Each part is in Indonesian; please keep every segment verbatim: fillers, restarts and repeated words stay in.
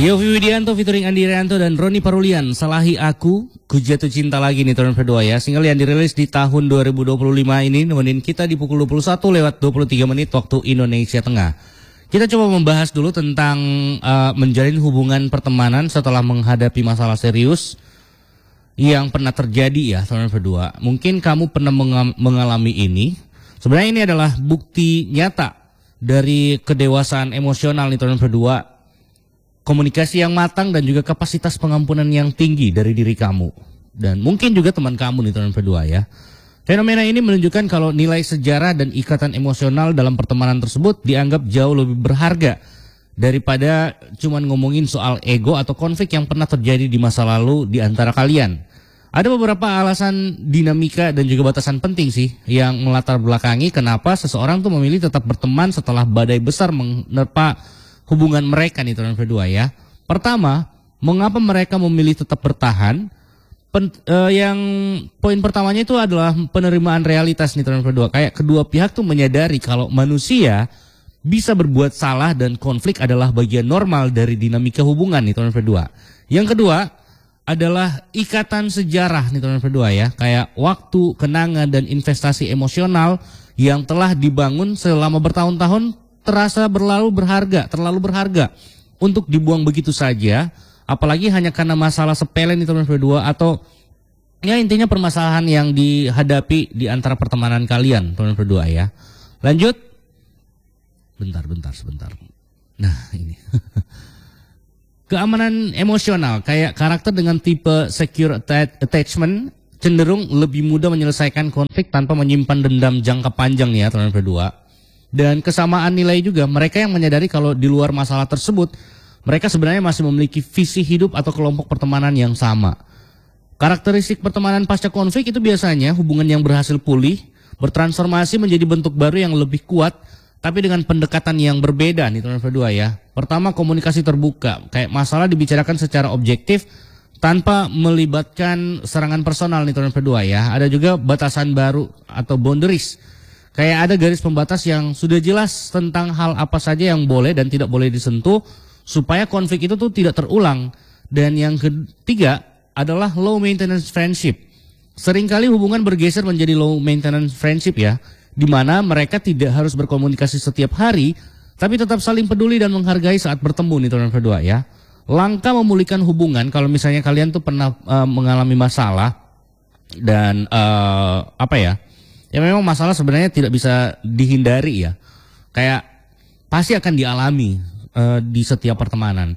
Yovie Widianto featuring Andi Rianto dan Roni Parulian, Salahi Aku, Ku Jatuh Cinta Lagi nih tahun kedua ya. Single yang dirilis di tahun dua ribu dua puluh lima ini nemenin kita di pukul dua puluh satu lewat dua puluh tiga menit waktu Indonesia Tengah. Kita coba membahas dulu tentang uh, menjalin hubungan pertemanan setelah menghadapi masalah serius yang pernah terjadi ya tahun kedua. Mungkin kamu pernah mengalami ini. Sebenarnya ini adalah bukti nyata dari kedewasaan emosional nih tahun kedua. Komunikasi yang matang dan juga kapasitas pengampunan yang tinggi dari diri kamu. Dan mungkin juga teman kamu nih tahun kedua ya. Fenomena ini menunjukkan kalau nilai sejarah dan ikatan emosional dalam pertemanan tersebut dianggap jauh lebih berharga daripada cuman ngomongin soal ego atau konflik yang pernah terjadi di masa lalu di antara kalian. Ada beberapa alasan dinamika dan juga batasan penting sih yang melatar belakangi kenapa seseorang tuh memilih tetap berteman setelah badai besar menerpa hubungan mereka nih tahun kedua ya. Pertama, mengapa mereka memilih tetap bertahan? Pen, uh, yang poin pertamanya itu adalah penerimaan realitas nih tahun kedua. Kayak kedua pihak tuh menyadari kalau manusia bisa berbuat salah dan konflik adalah bagian normal dari dinamika hubungan nih tahun kedua. Yang kedua adalah ikatan sejarah nih tahun kedua ya. Kayak waktu, kenangan dan investasi emosional yang telah dibangun selama bertahun-tahun terasa berlalu berharga, terlalu berharga untuk dibuang begitu saja, apalagi hanya karena masalah sepele nih tahun kedua atau ya intinya permasalahan yang dihadapi di antara pertemanan kalian tahun kedua ya. Lanjut, bentar, bentar, sebentar. Nah ini keamanan emosional kayak karakter dengan tipe secure attachment cenderung lebih mudah menyelesaikan konflik tanpa menyimpan dendam jangka panjang nih ya tahun kedua. Dan kesamaan nilai juga, mereka yang menyadari kalau di luar masalah tersebut, mereka sebenarnya masih memiliki visi hidup atau kelompok pertemanan yang sama. Karakteristik pertemanan pasca konflik itu biasanya hubungan yang berhasil pulih, bertransformasi menjadi bentuk baru yang lebih kuat, tapi dengan pendekatan yang berbeda nih tahun kedua ya. Pertama, komunikasi terbuka, kayak masalah dibicarakan secara objektif, tanpa melibatkan serangan personal nih tahun kedua ya. Ada juga batasan baru atau boundaries. Kayak ada garis pembatas yang sudah jelas tentang hal apa saja yang boleh dan tidak boleh disentuh supaya konflik itu tuh tidak terulang. Dan yang ketiga adalah low maintenance friendship. Seringkali hubungan bergeser menjadi low maintenance friendship ya, di mana mereka tidak harus berkomunikasi setiap hari, tapi tetap saling peduli dan menghargai saat bertemu nih tahun kedua ya. Langkah memulihkan hubungan kalau misalnya kalian tuh pernah uh, mengalami masalah dan uh, apa ya? Ya memang masalah sebenarnya tidak bisa dihindari ya. Kayak pasti akan dialami uh, di setiap pertemanan.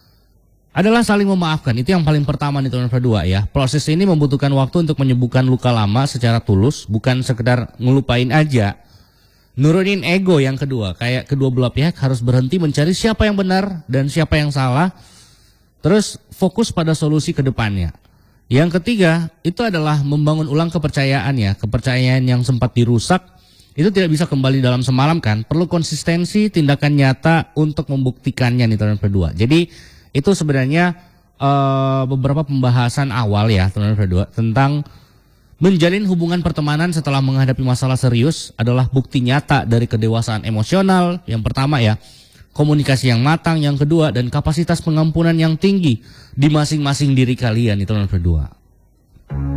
Adalah saling memaafkan. Itu yang paling pertama nih tahun kedua ya. Proses ini membutuhkan waktu untuk menyembuhkan luka lama secara tulus. Bukan sekedar ngelupain aja. Nurunin ego yang kedua. Kayak kedua belah pihak harus berhenti mencari siapa yang benar dan siapa yang salah. Terus fokus pada solusi ke depannya. Yang ketiga, itu adalah membangun ulang kepercayaan ya. Kepercayaan yang sempat dirusak, itu tidak bisa kembali dalam semalam kan. Perlu konsistensi, tindakan nyata untuk membuktikannya nih tahun kedua. Jadi itu sebenarnya uh, beberapa pembahasan awal ya tahun kedua tentang menjalin hubungan pertemanan setelah menghadapi masalah serius adalah bukti nyata dari kedewasaan emosional. Yang pertama ya, komunikasi yang matang, yang kedua, dan kapasitas pengampunan yang tinggi di masing-masing diri kalian itu yang kedua.